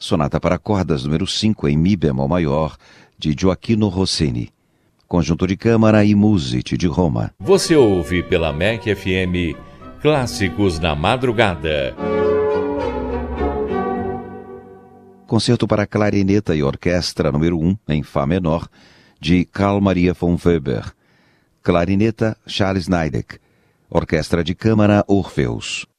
Sonata para cordas número 5 em Mi bemol maior, de Gioachino Rossini. Conjunto de câmara e Musik de Roma. Você ouve pela MEC FM Clássicos na Madrugada. Concerto para clarineta e orquestra número 1 em Fá menor, de Carl Maria von Weber. Clarineta, Charles Niedek. Orquestra de câmara, Orfeus.